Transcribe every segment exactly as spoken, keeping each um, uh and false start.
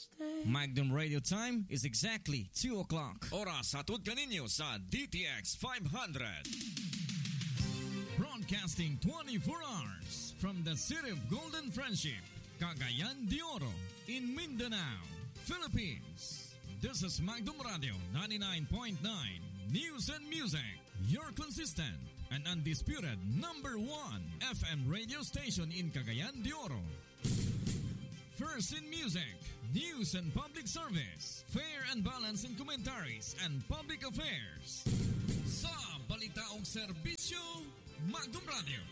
Magnum Radio time is exactly two o'clock. Oras hatod kaninyo sa D T X five hundred. Broadcasting twenty-four hours from the city of Golden Friendship, Cagayan de Oro, in Mindanao, Philippines. This is Magnum Radio ninety-nine point nine News and Music, your consistent and undisputed number one F M radio station in Cagayan de Oro. First in music, news and public service, fair and balanced in commentaries and public affairs. Sa balitaong serbisyo, Magnum Radio.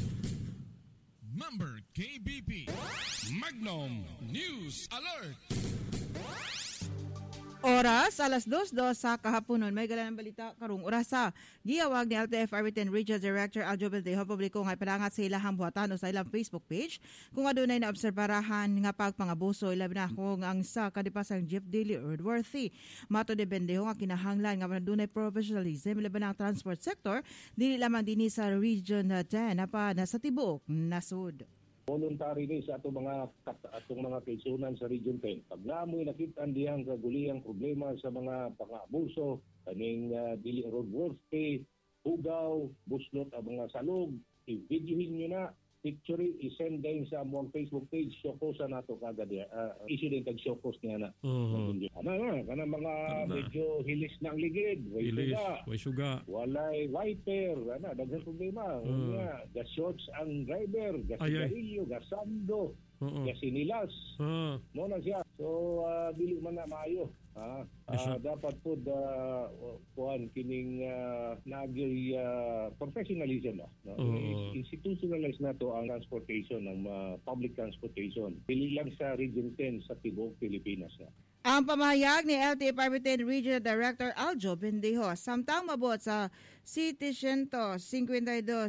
Member K B P. Magnum News Alert. Oras, alas dos dos sa kahaponon. May galan ng balita karong orasa. Giyawag ni L T F R ten Regional Director Aljo Bendejo publiko nga ipalangat sa ilahang buhatan o sa ilang Facebook page kung adunay na obserbarahan nga pagpangabuso ilabi na kung ang sa kadipasang Jeff Daly Earthworthy. Mato de Bendejo nga kinahanglan nga adunay professionalism ilabi na transport sector dili lamang dinhi sa Region ten apa na sa tibuok nasud. Voluntary ni sa atong mga atong mga kaisunan sa Region ten. Pag naamoy nakit-an diyang kaguliyang problema sa mga pang-abuso, kaning uh, dili roadworthy, hugaw, buslot ang mga salog, i-videohin nyo na, picture i-send din sa among Facebook page, shokosa na ito kagad. Uh, issue din kag shokos niya na. Uh-huh. Ano na, kana mga ano medyo hilis ng ligid, way suga, way suga. Walay wiper, ano, daghang problema. Uh-huh. Gas shorts ang driver, gas sigarilyo, gas sando, uh-huh. gas sinilas. Uh-huh. Mo na siya. So, uh, dili man na maayo. Ah, uh, dapat po uh, kuan kining uh, nagay uh, professionalism na no? uh, institutionalize na to ang transportation ng uh, public transportation dili lang sa Region ten sa tibuok Pilipinas na. Ang pamahayag ni L T F R ten Regional Director Aljo Bendejo, samtang mabot sa seven hundred fifty-two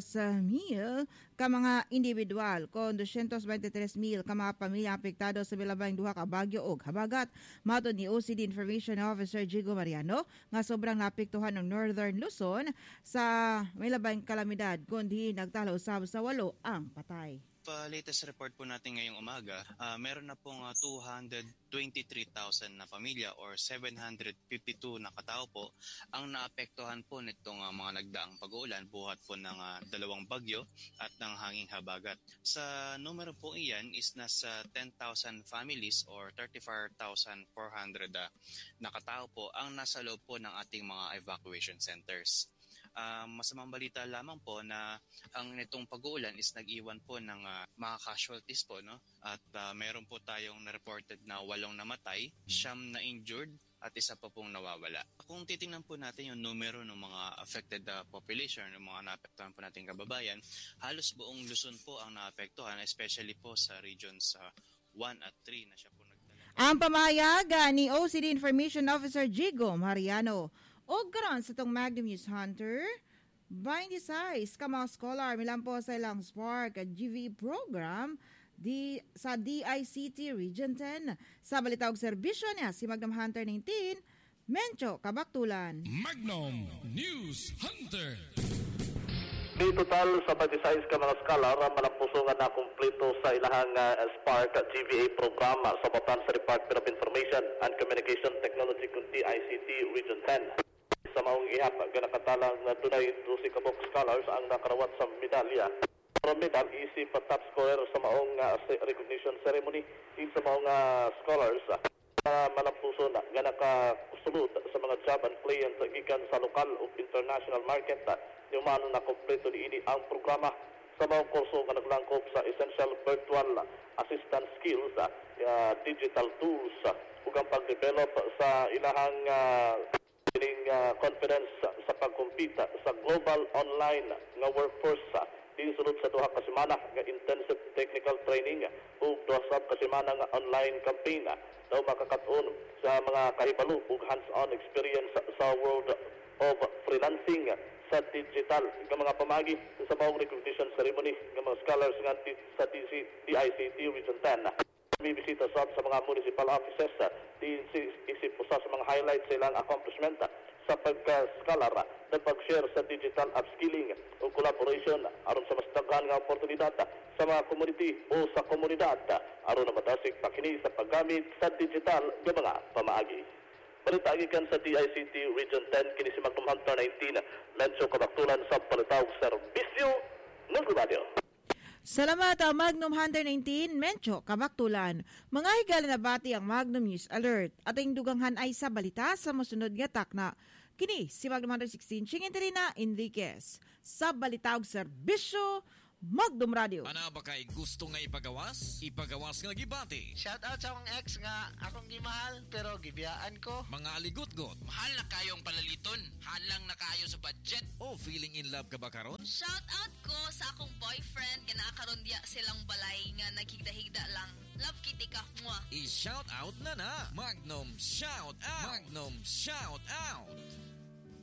mil ka mga individual kon two hundred twenty-three mil ka mga pamilya apektado sa milabang duha ka bagyo ug habagat. Matod ni O C D Information Officer Jigo Mariano nga sobrang naapektuhan ng Northern Luzon sa milabang kalamidad kundi nagtala usab sa walo ang patay. Uh, latest report po natin ngayong umaga, uh, meron na pong uh, two hundred twenty-three thousand na pamilya or seven hundred fifty-two na katao po ang naapektuhan po nitong uh, mga nagdaang pag-uulan buhat po ng uh, dalawang bagyo at ng hanging habagat. Sa numero po iyan is nasa ten thousand families or thirty-four thousand four hundred uh, na katao po ang nasa loob po ng ating mga evacuation centers. Uh, masamang balita lamang po na ang nitong pag-uulan is nag-iwan po ng uh, mga casualties po, no? At uh, meron po tayong na-reported na walong namatay, siyam na injured at isa pa pong nawawala. Kung titingnan po natin yung numero ng mga affected uh, population, ng mga naapektuhan po nating kababayan, halos buong Luzon po ang naapektuhan, especially po sa regions uh, one at three na siya po nagdala. Ang pamahayag ni O C D Information Officer Jigo Mariano. O karon sa itong Magnum News Hunter, twenty-six ka mga scholar milampo sa ilang Spark G V E program di, sa D I C T Region ten. Sa balitaog serbisyo niya si Magnum Hunter nineteen, Mencho Kabaktulan. Magnum News Hunter. Di total sa twenty-six ka mga scholar malampusungan na kumpleto sa ilahang uh, Spark G V A program sa batan sa Department of Information and Communication Technology kung D I C T Region ten. Sa maong ihap, ganakatalang na tunay twelve kabok scholars ang nakarawat sa medalya. From medal, isip pa top scorer sa maong uh, recognition ceremony in sa maong uh, scholars uh, malampuso na ganaka sulod sa mga job and play and gikan sa lokal o international market uh, yung mano na kompleto ni ini ang programa sa maong kurso nga naglangkop sa essential virtual assistance skills, uh, uh, digital tools uh, ug ang pag-develop sa ilahang uh, Uh, confidence uh, sa pagkumpita sa global online nga workforce uh, din sulod sa duha ka semana nga intensive technical training uh, ug duha sa ka semana nga online campaign uh, daw makakatun sa mga kahibalo ug hands-on experience uh, sa world of freelancing uh, sa digital nga mga pamagi sa maong recognition ceremony nga mga scholars nga sa D I C T Region ten. Uh, Bibisita sa, sa mga municipal offices uh, di isip usa sa mga highlights sa ilang accomplishment uh, sa pagkaskalar ng pag-share sa digital upskilling o collaboration aron sa mas daghan nga oportunidad sa mga community o sa komunidad aron na madasig pakini sa paggamit sa digital nga mga pamaagi. Balita gikan sa D I C T Region ten kini si Magnum Hunter nineteen medyo kabaktulan sa Balitaw Serbisyo ng Radio. Salamat ang Magnum Hunter nineteen, Mencho, Kabaktulan. Mga higala na bati ang Magnum News Alert. At ang duganghan ay sa balita sa masunod nga takna. Kini si Magnum Hunter sixteen, Chinginterina Enriquez. Sa Balitaw Serbisyo, Magnum Radio. Ana ba kay gusto nga ipagawas? Ipagawas nga gibati. Shout out sa akong ex nga akong gimahal pero gibiyaan ko. Mga aligot-got. Mahal na kayong palaliton. Halang na kayo sa budget. O feeling in love ka ba karon? Shout out ko sa akong boyfriend nga nakakaroon diya silang balay nga naghigda-higda lang. Love kitty ka mo. I-shout out na na. Magnum shout out. Magnum shout out.